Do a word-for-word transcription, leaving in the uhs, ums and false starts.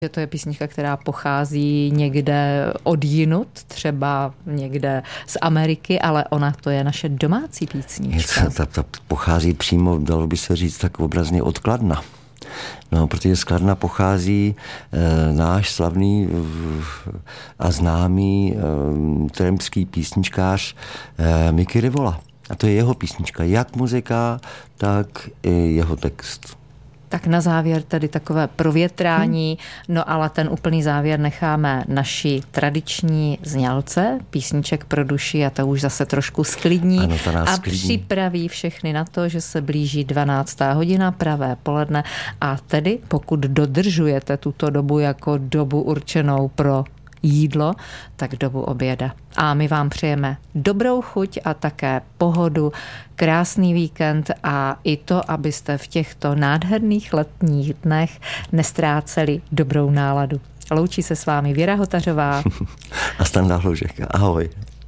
Že to je písnička, která pochází někde odjinud, třeba někde z Ameriky, ale ona to je naše domácí písnička. Ta, ta pochází přímo, dalo by se říct, tak obrazně od Kladna. No, protože z Kladna pochází e, náš slavný e, a známý e, tremský písničkář e, Mickey Rivola. A to je jeho písnička, jak muzika, tak i jeho text. Tak na závěr tedy takové provětrání, hmm. no ale ten úplný závěr necháme naší tradiční znělce, písniček pro duši, a to už zase trošku sklidní ano, a sklidní. Připraví všechny na to, že se blíží dvanáctá hodina, pravé poledne, a tedy pokud dodržujete tuto dobu jako dobu určenou pro jídlo, tak dobu oběda. A my vám přejeme dobrou chuť a také pohodu, krásný víkend a i to, abyste v těchto nádherných letních dnech nestráceli dobrou náladu. Loučí se s vámi Věra Hotařová a Standa Hloužek. Ahoj.